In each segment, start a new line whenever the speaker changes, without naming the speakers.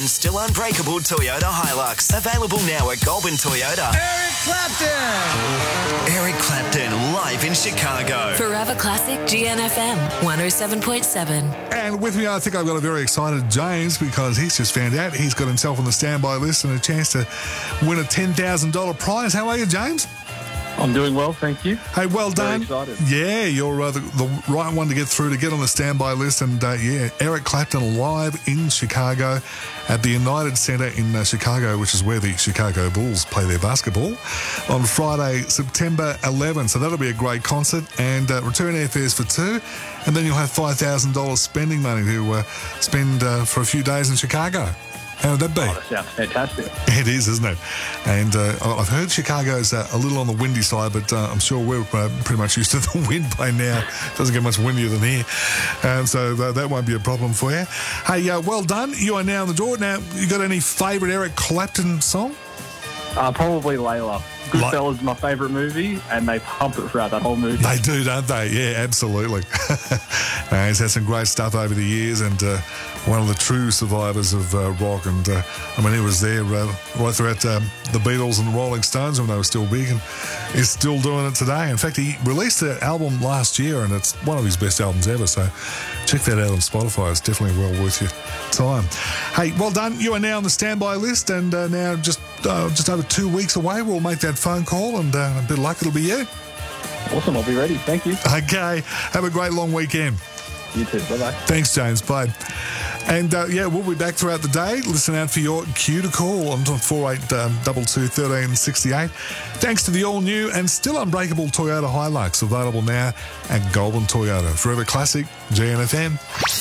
still unbreakable Toyota Hilux. Available now at Goulburn Toyota.
Eric Clapton!
Eric Clapton live in Chicago.
Forever Classic GNFM 107.7.
And with me, I think I've got a very excited James because he's just found out he's got himself on the standby list and a chance to win a $10,000 prize. How are you, James?
I'm doing well, thank you.
Hey, well done.
Very excited.
Yeah, you're the right one to get through to get on the standby list. And Eric Clapton live in Chicago at the United Center in Chicago, which is where the Chicago Bulls play their basketball, on Friday, September 11th. So that'll be a great concert, and return airfares for two, and then you'll have $5,000 spending money to spend for a few days in Chicago. How would that be?
Oh, that sounds fantastic.
It is, isn't it? And I've heard Chicago's a little on the windy side, but I'm sure we're pretty much used to the wind by now. It doesn't get much windier than here. So that won't be a problem for you. Hey, well done. You are now in the draw. Now, you got any favourite Eric Clapton song?
Probably Layla. Goodfellas is my favourite movie, and they pump it throughout that whole movie.
They do, don't they? Yeah, absolutely. He's had some great stuff over the years, and one of the true survivors of rock. And he was there right throughout the Beatles and the Rolling Stones when they were still big, and is still doing it today. In fact, he released an album last year, and it's one of his best albums ever. So check that out on Spotify. It's definitely well worth your time. Hey, well done. You are now on the standby list, and now just over 2 weeks away, we'll make that phone call, and a bit of luck, it'll be you.
Awesome, I'll be ready. Thank you.
Okay, have a great long weekend.
You too. Bye-bye.
Thanks, James. Bye. And, we'll be back throughout the day. Listen out for your cue to call on 4822 1368. Thanks to the all-new and still unbreakable Toyota Hilux, available now at Goulburn Toyota. Forever Classic, GNFM.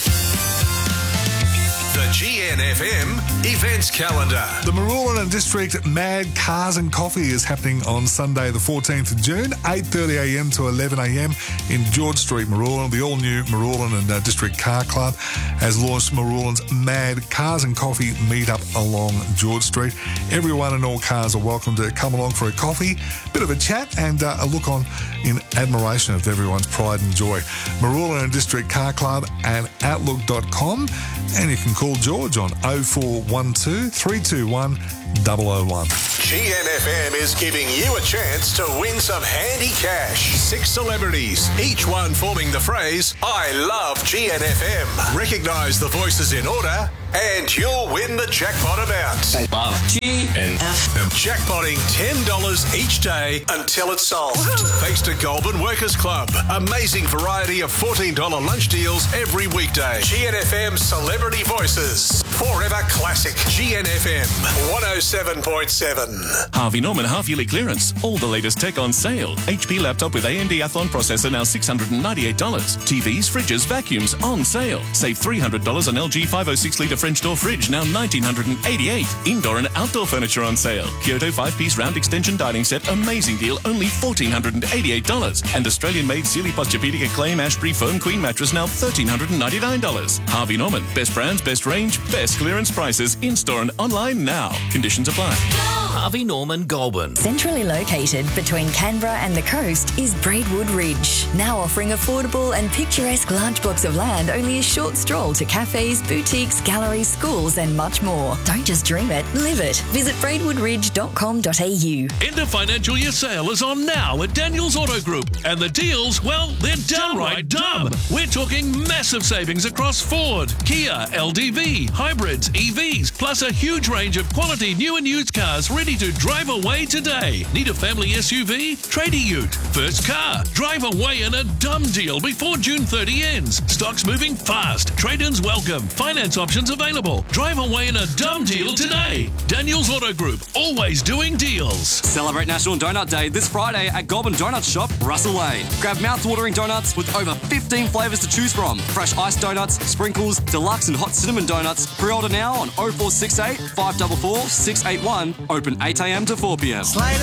The GNFM events calendar.
The Marulan and District Mad Cars and Coffee is happening on Sunday the 14th of June, 8:30am to 11am in George Street, Marulan. The all-new Marulan and District Car Club has launched Marulan's Mad Cars and Coffee meetup along George Street. Everyone and all cars are welcome to come along for a coffee, bit of a chat, and a look on in admiration of everyone's pride and joy. Marulan and District Car Club at outlook.com, and you can call George on 0412 321 001.
GNFM is giving you a chance to win some handy cash. 6 celebrities, each one forming the phrase, I love GNFM. Recognise the voices in order, and you'll win the jackpot amount.
I love GNFM.
Jackpotting $10 each day until it's solved. Thanks to Goulburn Workers Club. Amazing variety of $14 lunch deals every weekday. GNFM Celebrity Voices. Forever Classic. GNFM 107.7.
Harvey Norman half-yearly clearance. All the latest tech on sale. HP laptop with AMD Athlon processor now $698. TVs, fridges, vacuums on sale. Save $300 on LG 506-litre French door fridge, now $1,988. Indoor and outdoor furniture on sale. Kyoto 5-piece round extension dining set, amazing deal, only $1,488. And Australian-made Sealy Posturepedic Acclaim Ashbury Foam Queen mattress, now $1,399. Harvey Norman, best brands, best range, best clearance prices, in-store and online now. Conditions apply.
Harvey Norman Goulburn.
Centrally located between Canberra and the coast is Braidwood Ridge, now offering affordable and picturesque large blocks of land only a short stroll to cafes, boutiques, galleries, schools and much more. Don't just dream it, live it. Visit braidwoodridge.com.au.
End of financial year sale is on now at Daniels Auto Group, and the deals, well, they're downright dumb. We're talking massive savings across Ford, Kia, LDV, hybrids, EVs, plus a huge range of quality new and used cars ready to drive away today. Need a family SUV? Trade a ute. First car. Drive away in a dumb deal before June 30 ends. Stock's moving fast. Trade-ins welcome. Finance options available. Drive away in a dumb deal today. Daniels Auto Group, always doing deals.
Celebrate National Donut Day this Friday at Goulburn Donut Shop, Russell Lane. Grab mouth-watering donuts with over 15 flavours to choose from. Fresh iced donuts, sprinkles, deluxe and hot cinnamon donuts. Pre-order now on 0468 544 681. Open 8am to 4pm.